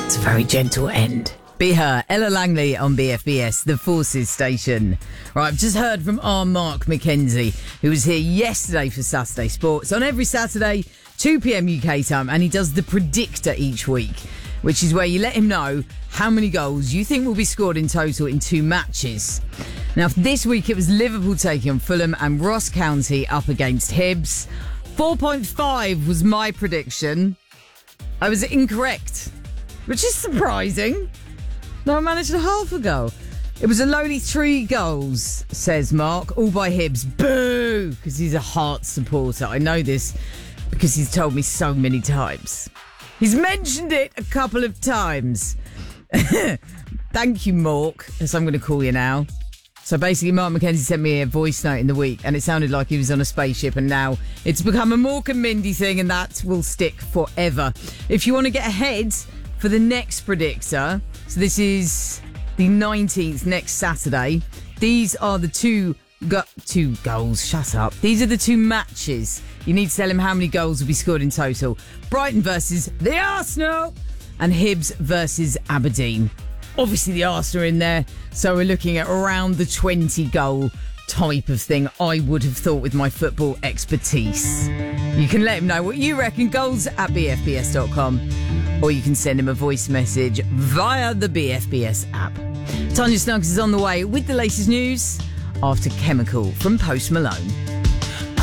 It's a very gentle end. Be her, Ella Langley on BFBS, the Forces station. Right, I've just heard from our Mark McKenzie, who was here yesterday for Saturday Sports. On every Saturday, 2 p.m. UK time, and he does the predictor each week, which is where you let him know how many goals you think will be scored in total in 2 matches. Now, this week it was Liverpool taking on Fulham and Ross County up against Hibs. 4.5 was my prediction. I was incorrect, which is surprising. No, I managed a half a goal. It was a lowly 3 goals, says Mark, all by Hibs. Boo! Because he's a Hearts supporter. I know this because he's told me so many times. He's mentioned it a couple of times. Thank you, Mark, as I'm going to call you now. So basically, Mark McKenzie sent me a voice note in the week, and it sounded like he was on a spaceship, and now it's become a Mork and Mindy thing, and that will stick forever. If you want to get ahead for the next predictor, so this is the 19th, next Saturday, these are the two goals. Shut up. These are the 2 matches. You need to tell him how many goals will be scored in total. Brighton versus the Arsenal and Hibs versus Aberdeen. Obviously the Arsenal are in there, so we're looking at around the 20 goal type of thing, I would have thought, with my football expertise. You can let him know what you reckon, goals at bfbs.com, or you can send him a voice message via the BFBS app. Tanya Snuggs is on the way with the latest news after Chemical from Post Malone.